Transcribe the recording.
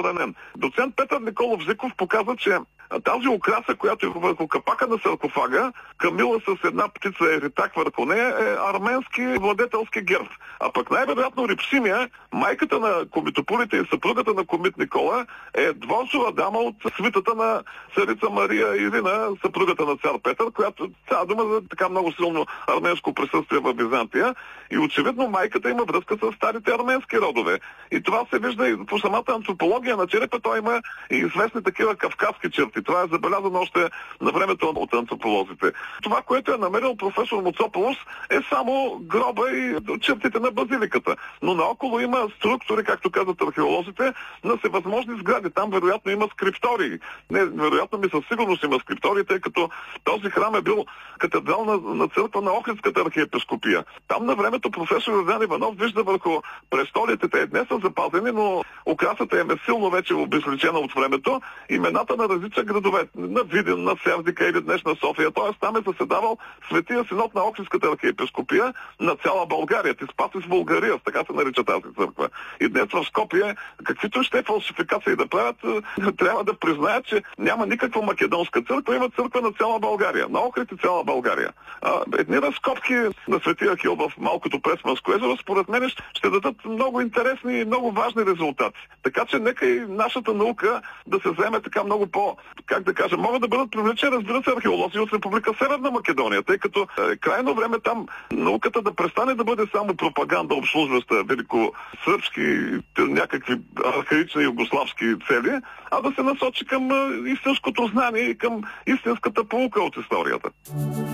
забранен. Доцент Петър Николов Зиков показа, че тази украса, която е върху капака на саркофага, Камила с една птица еритак върху нея, е арменски владетелски герб. А пък най-вероятно Репсимия, майката на комитополите и съпругата на комит Никола, е дворцова дама от свитата на царица Мария Ирина, съпругата на цар Петър, която става дума за така много силно арменско присъствие в Византия. И очевидно майката има връзка с старите арменски родове. И това се вижда и по самата антропология на черепа. Той има и известни такива кавказски черти. Това е забелязано още на времето от антрополозите. Това, което е намерил професор Муцополос, е само гроба и чертите на базиликата. Но наоколо има структури, както казват археолозите, на всевъзможни сгради. Там вероятно има скриптории. Не, вероятно ми със сигурност има скриптории, тъй като този храм е бил катедрал на църква на Охридската архиепископия. Там на времето професор Йордан Иванов вижда върху престолите. Те днес са запазени, но украсата е силно вече обезличена от времето. Имената на различни градове, на Видин, на Сердика или днешна София. Т.е. там е заседавал Светия синод на Охридската архиепископия на цяла България. Тиспатис България, така се нарича тази църква. И днес в Скопие, каквито ще фалшификации да правят, трябва да признаят, че няма никаква македонска църква, има църква на цяла България, на Охрид и цяла България. Едни разкопки на Светия Ахил в малкото Пресманско езеро, според мен, ще дадат много интересни и много важни резултати. Така че нека и нашата наука да се вземе така много как да кажа, могат да бъдат привлечени, разбира се, археолози от Република Северна Македония, тъй като е крайно време там науката да престане да бъде само пропаганда, обслужваща великосръбски, някакви архаични югославски цели, а да се насочи към истинското знание и към истинската поука от историята.